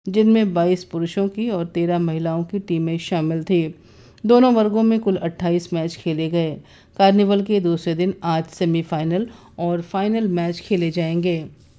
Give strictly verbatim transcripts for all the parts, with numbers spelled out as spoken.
जिनमें बाईस पुरुषों की और तेरह महिलाओं की टीमें शामिल थी। दोनों वर्गों में कुल अट्ठाईस मैच खेले गए। कार्निवल के दूसरे दिन आज सेमीफाइनल और फाइनल मैच खेले जाएंगे।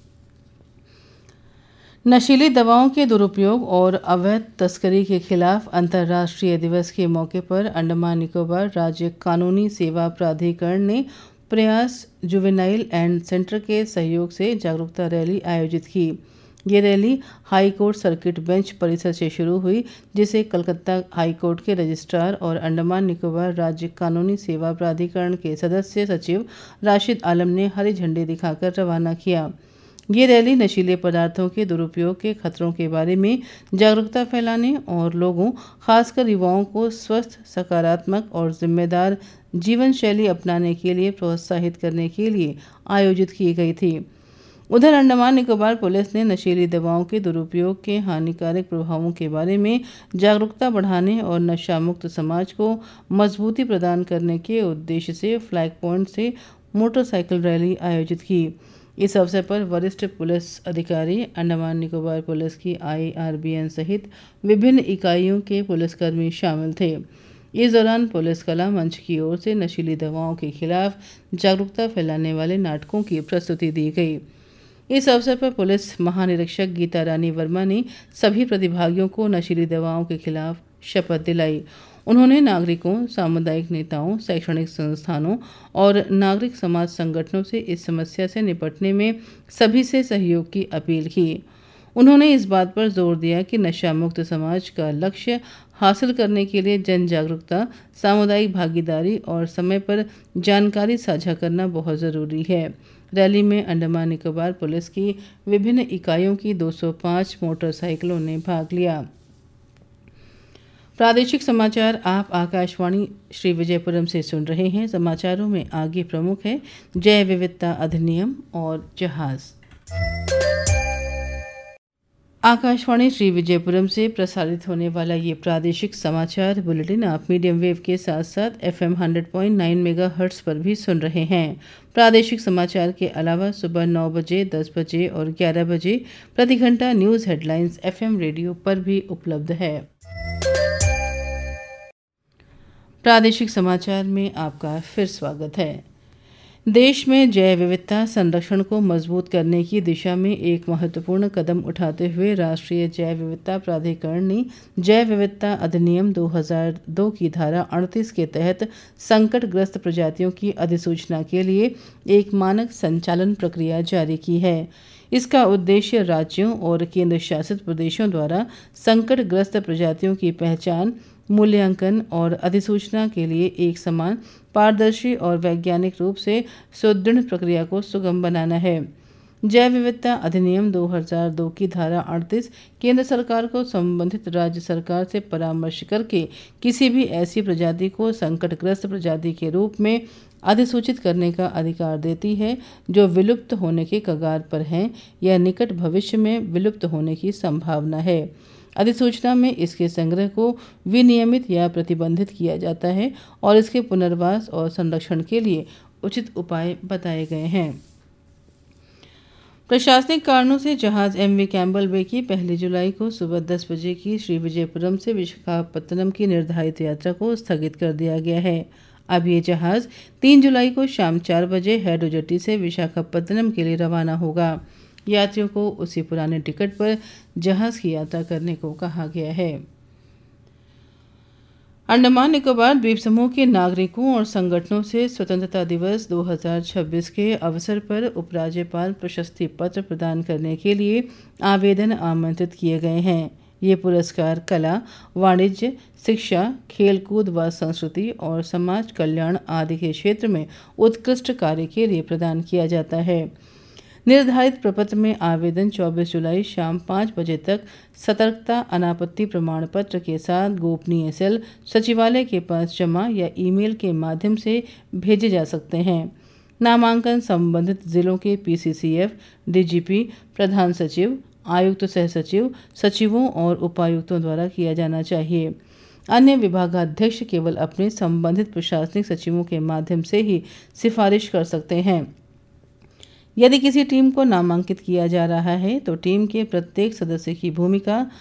नशीली दवाओं के दुरुपयोग और अवैध तस्करी के खिलाफ अंतर्राष्ट्रीय दिवस के मौके पर अंडमान निकोबार राज्य कानूनी सेवा प्राधिकरण ने प्रयास जुवेनाइल एंड सेंटर के सहयोग से जागरूकता रैली आयोजित की। ये rally high court circuit bench परिसर से शुरू हुई, जिसे कलकत्ता हाई कोर्ट के रजिस्ट्रार और अंडमान निकोबार राज्य कानूनी सेवा प्राधिकरण के सदस्य सचिव राशिद आलम ने हरी झंडी दिखाकर रवाना किया। ये रैली नशीले पदार्थों के दुरुपयोग के खतरों के बारे में जागरूकता फैलाने और लोगों, खासकर युवाओं को स्वस्थ, सकारात्मक और जिम्मेदार जीवन शैली अपनाने के लिए प्रोत्साहित करने के लिए आयोजित की गई थी। उधर अंडमान निकोबार पुलिस ने नशीली दवाओं के दुरुपयोग के हानिकारक प्रभावों के बारे में जागरूकता बढ़ाने और नशा मुक्त समाज को मजबूती प्रदान करने के उद्देश्य से फ्लैग पॉइंट से मोटरसाइकिल रैली आयोजित की। इस अवसर पर वरिष्ठ पुलिस अधिकारी, अंडमान निकोबार पुलिस की आई आर बी एन सहित विभिन्न इकाइयों के पुलिसकर्मी शामिल थे। इस दौरान पुलिस कला मंच की ओर से नशीली दवाओं के खिलाफ जागरूकता फैलाने वाले नाटकों की प्रस्तुति दी गई। इस अवसर पर पुलिस महानिरीक्षक गीता रानी वर्मा ने सभी प्रतिभागियों को नशीली दवाओं के खिलाफ शपथ दिलाई। उन्होंने नागरिकों, सामुदायिक नेताओं, शैक्षणिक संस्थानों और नागरिक समाज संगठनों से इस समस्या से निपटने में सभी से सहयोग की अपील की। उन्होंने इस बात पर जोर दिया कि नशा मुक्त समाज का लक्ष्य हासिल करने के लिए जन जागरूकता, सामुदायिक भागीदारी और समय पर जानकारी साझा करना बहुत ज़रूरी है। रैली में अंडमान निकोबार पुलिस की विभिन्न इकाइयों की दो सौ पाँच मोटरसाइकिलों ने भाग लिया। प्रादेशिक समाचार आप आकाशवाणी श्री विजयपुरम से सुन रहे हैं। समाचारों में आगे प्रमुख है जैव विविधता अधिनियम और जहाज। आकाशवाणी श्री विजयपुरम से प्रसारित होने वाला ये प्रादेशिक समाचार बुलेटिन आप मीडियम वेव के साथ साथ F am hundred point nine mega hertz पर भी सुन रहे हैं। प्रादेशिक समाचार के अलावा सुबह नौ बजे, दस बजे और ग्यारह बजे प्रति घंटा news headlines F M radio पर भी उपलब्ध है। प्रादेशिक समाचार में आपका फिर स्वागत है। देश में जैव विविधता संरक्षण को मजबूत करने की दिशा में एक महत्वपूर्ण कदम उठाते हुए राष्ट्रीय जैव विविधता प्राधिकरण ने जैव विविधता अधिनियम दो हज़ार दो की धारा अड़तीस के तहत संकटग्रस्त प्रजातियों की अधिसूचना के लिए एक मानक संचालन प्रक्रिया जारी की है। इसका उद्देश्य राज्यों और केंद्र शासित प्रदेशों द्वारा संकटग्रस्त प्रजातियों की पहचान, मूल्यांकन और अधिसूचना के लिए एक समान, पारदर्शी और वैज्ञानिक रूप से सुदृढ़ प्रक्रिया को सुगम बनाना है। जैव विविधता अधिनियम दो हज़ार दो की धारा अड़तीस केंद्र सरकार को संबंधित राज्य सरकार से परामर्श करके किसी भी ऐसी प्रजाति को संकटग्रस्त प्रजाति के रूप में अधिसूचित करने का अधिकार देती है जो विलुप्त होने के कगार पर है या निकट भविष्य में विलुप्त होने की संभावना है। अधिसूचना में इसके संग्रह को विनियमित या प्रतिबंधित किया जाता है और इसके पुनर्वास और संरक्षण के लिए उचित उपाय बताए गए हैं। प्रशासनिक कारणों से जहाज एम वी कैम्पबेल बे की पहली जुलाई को सुबह दस बजे की श्री विजयपुरम से विशाखापत्तनम की निर्धारित यात्रा को स्थगित कर दिया गया है। अब ये जहाज तीन जुलाई को शाम चार बजे हैडो जेट्टी से विशाखापत्तनम के लिए रवाना होगा। यात्रियों को उसी पुराने टिकट पर जहाज की यात्रा करने को कहा गया है। अंडमान निकोबार द्वीप समूह के नागरिकों और संगठनों से स्वतंत्रता दिवस दो हज़ार छब्बीस के अवसर पर उपराज्यपाल प्रशस्ति पत्र प्रदान करने के लिए आवेदन आमंत्रित किए गए हैं। ये पुरस्कार कला, वाणिज्य, शिक्षा, खेलकूद व संस्कृति और समाज कल्याण आदि के क्षेत्र में उत्कृष्ट कार्य के लिए प्रदान किया जाता है। निर्धारित प्रपत्र में आवेदन चौबीस जुलाई शाम पाँच बजे तक सतर्कता अनापत्ति प्रमाण पत्र के साथ गोपनीय सेल सचिवालय के पास जमा या ईमेल के माध्यम से भेजे जा सकते हैं। नामांकन संबंधित जिलों के P C C F, D G P, प्रधान सचिव, आयुक्त, सह सचिव, सचिवों और उपायुक्तों द्वारा किया जाना चाहिए। अन्य विभागाध्यक्ष केवल अपने संबंधित प्रशासनिक सचिवों के माध्यम से ही सिफारिश कर सकते हैं। यदि किसी टीम को नामांकित किया जा रहा है तो टीम के प्रत्येक सदस्य की भूमिका